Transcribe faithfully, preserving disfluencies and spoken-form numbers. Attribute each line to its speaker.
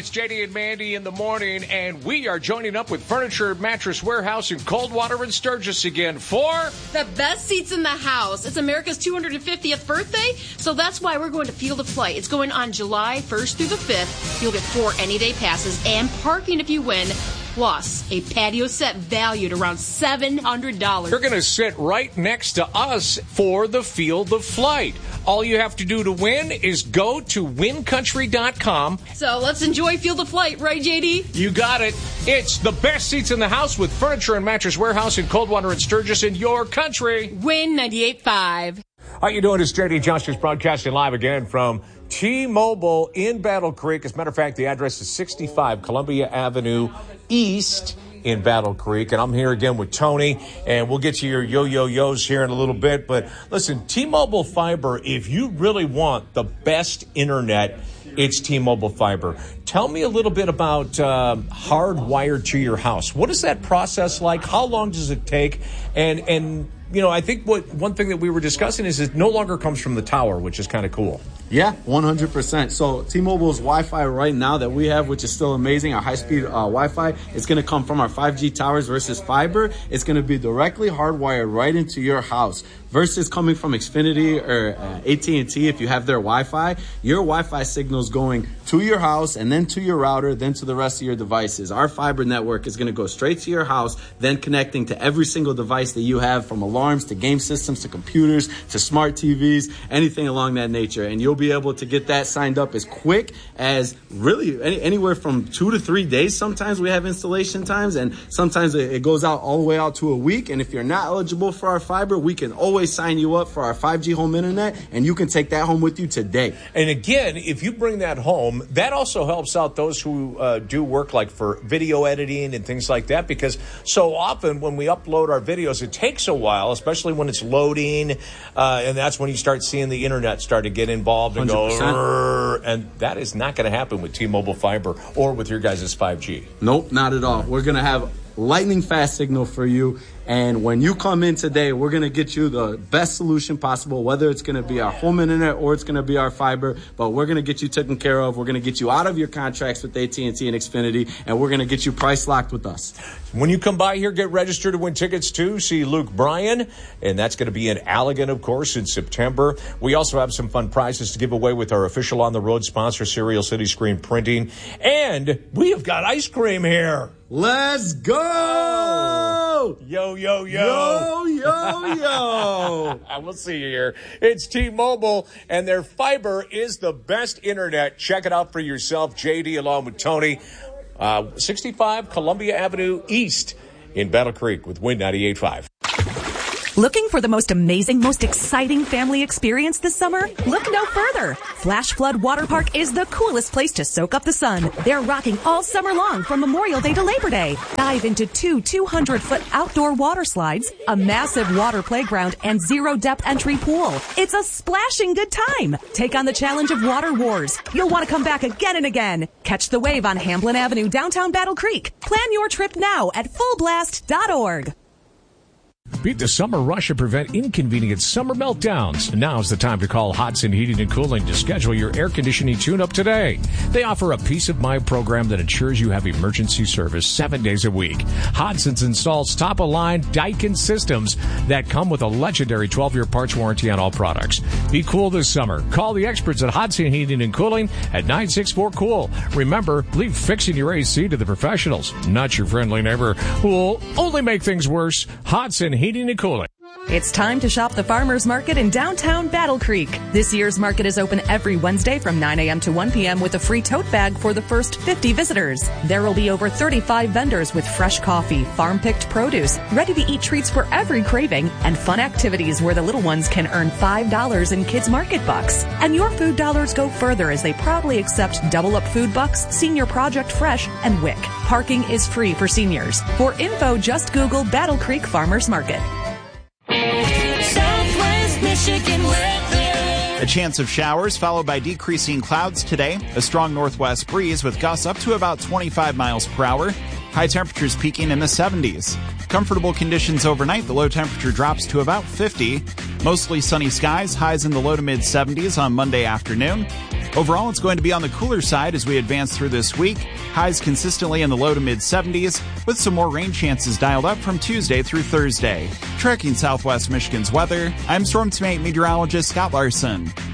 Speaker 1: It's J D and Mandy in the morning, and we are joining up with Furniture Mattress Warehouse in Coldwater and Sturgis again for
Speaker 2: the best seats in the house. It's America's two hundred fiftieth birthday, so that's why we're going to Field of Flight. It's going on July first through the fifth. You'll get four any-day passes and parking if you win, plus a patio set valued around seven hundred dollars.
Speaker 1: You're going to sit right next to us for the Field of Flight. All you have to do to win is go to win country dot com.
Speaker 2: So let's enjoy Field of Flight, right, J D?
Speaker 1: You got it. It's the best seats in the house with Furniture and Mattress Warehouse in Coldwater and Sturgis in your country.
Speaker 2: Win ninety-eight point five.
Speaker 1: How you doing? It's J D Justice broadcasting live again from T-Mobile in Battle Creek. As a matter of fact, the address is sixty-five Columbia Avenue East in Battle Creek. And I'm here again with Tony, and we'll get to your yo-yo-yos here in a little bit. But listen, T-Mobile Fiber, if you really want the best internet, it's T-Mobile Fiber. Tell me a little bit about um, hardwired to your house. What is that process like? How long does it take? And, and you know, I think what one thing that we were discussing is it no longer comes from the tower, which is kind of cool.
Speaker 3: Yeah, one hundred percent. So T-Mobile's Wi-Fi right now that we have, which is still amazing, our high-speed uh, Wi-Fi, is going to come from our five G towers versus fiber. It's going to be directly hardwired right into your house versus coming from Xfinity or uh, A T and T. If you have their Wi-Fi, your Wi-Fi signal is going to your house and then to your router, then to the rest of your devices. Our fiber network is going to go straight to your house, then connecting to every single device that you have, from alarms to game systems to computers to smart T Vs, anything along that nature. And you'll be able to get that signed up as quick as really any, anywhere from two to three days. Sometimes we have installation times, and sometimes it, it goes out all the way out to a week. And if you're not eligible for our fiber, we can always sign you up for our five G home internet, and you can take that home with you today.
Speaker 1: And again, if you bring that home, that also helps out those who uh, do work like for video editing and things like that, because so often when we upload our videos, it takes a while, especially when it's loading, uh, and that's when you start seeing the internet start to get involved and go, and that is not going to happen with T-Mobile Fiber or with your guys' five G.
Speaker 3: Nope, not at all. We're going to have lightning fast signal for you. And when you come in today, we're going to get you the best solution possible, whether it's going to be our home internet or it's going to be our fiber. But we're going to get you taken care of. We're going to get you out of your contracts with A T and T and Xfinity, and we're going to get you price locked with us.
Speaker 1: When you come by here, get registered to win tickets to see Luke Bryan, and that's going to be in Allegan, of course, in September. We also have some fun prizes to give away with our official on-the-road sponsor, Serial City Screen Printing. And we have got ice cream here.
Speaker 3: Let's go!
Speaker 1: Yo, yo, yo.
Speaker 3: Yo, yo, yo.
Speaker 1: We'll see you here. It's T-Mobile, and their fiber is the best internet. Check it out for yourself. J D along with Tony. Uh, sixty-five Columbia Avenue East in Battle Creek with Win ninety-eight point five.
Speaker 4: Looking for the most amazing, most exciting family experience this summer? Look no further. Flash Flood Water Park is the coolest place to soak up the sun. They're rocking all summer long from Memorial Day to Labor Day. Dive into two two hundred foot outdoor water slides, a massive water playground, and zero-depth entry pool. It's a splashing good time. Take on the challenge of Water Wars. You'll want to come back again and again. Catch the wave on Hamblin Avenue, downtown Battle Creek. Plan your trip now at full blast dot org.
Speaker 1: Beat the summer rush and prevent inconvenient summer meltdowns. Now's the time to call Hodson Heating and Cooling to schedule your air conditioning tune-up today. They offer a peace of mind program that ensures you have emergency service seven days a week. Hodson's installs top-of-line Daikin systems that come with a legendary twelve-year parts warranty on all products. Be cool this summer. Call the experts at Hodson Heating and Cooling at nine six four cool. Remember, leave fixing your A C to the professionals, not your friendly neighbor who will only make things worse. Hodson Heating and Cooling.
Speaker 4: It's time to shop the Farmers Market in downtown Battle Creek. This year's market is open every Wednesday from nine a.m. to one p.m. with a free tote bag for the first fifty visitors. There will be over thirty-five vendors with fresh coffee, farm-picked produce, ready-to-eat treats for every craving, and fun activities where the little ones can earn five dollars in Kids Market Bucks. And your food dollars go further as they proudly accept Double Up Food Bucks, Senior Project Fresh, and W I C. Parking is free for seniors. For info, just Google Battle Creek Farmers Market.
Speaker 5: Southwest Michigan weather. A chance of showers followed by decreasing clouds today. A strong northwest breeze with gusts up to about twenty-five miles per hour. High temperatures peaking in the seventies. Comfortable conditions overnight. The low temperature drops to about fifty. Mostly sunny skies. Highs in the low to mid seventies on Monday afternoon. Overall, it's going to be on the cooler side as we advance through this week. Highs consistently in the low to mid seventies, with some more rain chances dialed up from Tuesday through Thursday. Tracking Southwest Michigan's weather, I'm Storm Team eight meteorologist Scott Larson.